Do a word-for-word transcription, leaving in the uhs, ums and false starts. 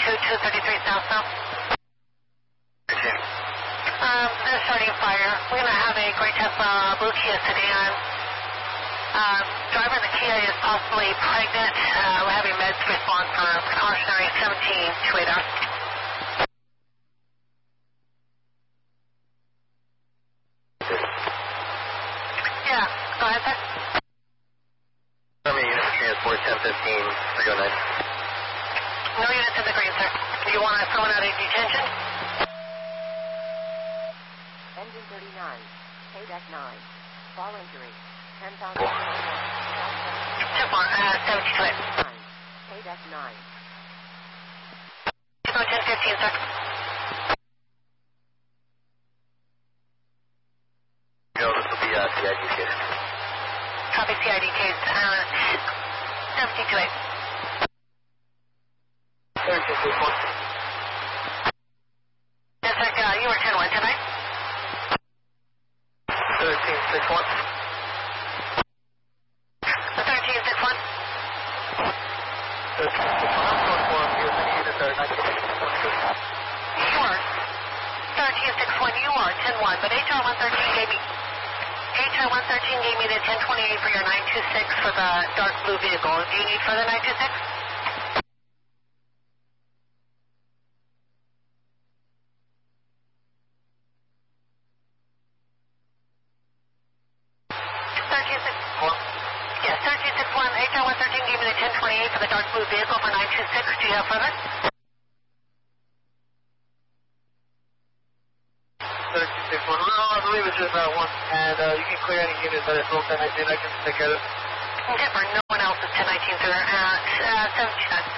two two thirty-three south south. Um, they're starting fire. We're going to have a gray Tesla blue Kia sedan. Um, driver in the Kia is possibly pregnant. Uh, we're having meds respond for precautionary seventeen two eight hours. Yeah, go ahead, sir. How many units of transport, ten fifteen, three oh nine? No units in the green, sir. Do you want someone out of detention? Engine thirty-nine, K deck nine, fall injury, ten thousand. Tip on, uh, seventy-two eight. K deck nine. Go ten fifteen, sir. No, this will be uh, C I D case. Copy C I D case, uh, seventy-two eight. thirteen six one. Yes, sir, uh, you were ten one tonight. thirteen six one. thirteen six one. thirteen six one. I'm going for you. Many units are nineteen six one. Sure. thirteen six one, you are ten one, but H R one thirteen gave me, H R one thirteen gave me the ten twenty-eight for your nine two six for the dark blue vehicle. Do you need further nine two six? thirteen six one. Yes, thirteen six one, H R one thirteen gave me the ten twenty-eight for the dark blue vehicle for nine two six. Do you have further? thirteen six one. No, I believe it's just that one. And uh, you can clear any units that are still ten nineteen. I can take care of it. Different. No one else is ten nineteen, sir. At uh, seventy-nine.